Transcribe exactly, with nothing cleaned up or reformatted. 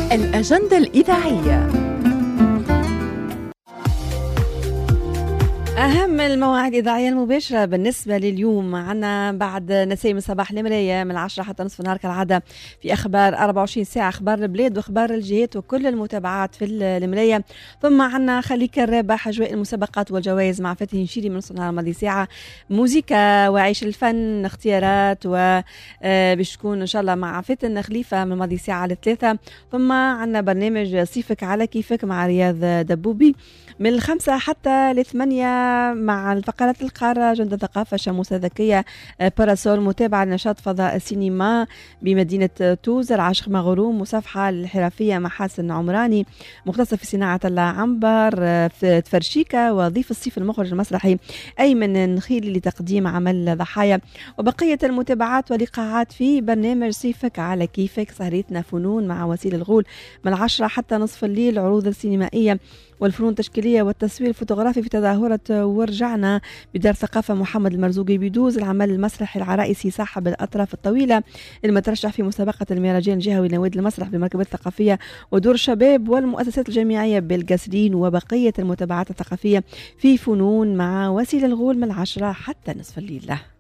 الأجندة الإذاعية. أهم المواعيد الإذاعية المباشرة بالنسبة لليوم عنا بعد نسيم صباح المراية من العشرة حتى نصف النهار كالعادة في أخبار أربعة وعشرين ساعة، أخبار البلاد وأخبار الجهات وكل المتابعات في المراية. ثم عنا خليك الرابح، أجواء المسابقات والجوائز مع فتحي نشيري من نصف النهار الماضي ساعة، موسيقى وعيش الفن، اختيارات وباش تكون إن شاء الله مع فتن خليفة من الماضي ساعة لثلاثة. ثم عنا برنامج صيفك على كيفك مع رياض دبوبي من الخمسة حتى لثمانية مع الفقرات القارة، جندة ثقافة، شموسة ذكية، باراسول، متابعة لنشاط فضاء السينما بمدينة توز، العاشق مغروم، مصافحة الحرفية مع حسن عمراني، مختص في صناعة العنبر، في تفرشيكا، وضيف الصيف المخرج المسرحي أيمن نخيلي لتقديم عمل ضحايا، وبقية المتابعات ولقاءات في برنامج صيفك على كيفك. سهريتنا فنون مع وسيل الغول من العشرة حتى نصف الليل، عروض السينمائية والفنون التشكيلية والتصوير الفوتوغرافي في تظاهرة ورجعنا بدار ثقافة محمد المرزوقي بيدوز، العمل المسرحي العرائسي صاحب الأطراف الطويلة المترشح في مسابقة المهرجان الجهوي لنوادي المسرح بمركبة الثقافية ودور الشباب والمؤسسات الجامعية بالقصرين، وبقية المتابعات الثقافية في فنون مع وسيل الغول من العشرة حتى نصف الليل.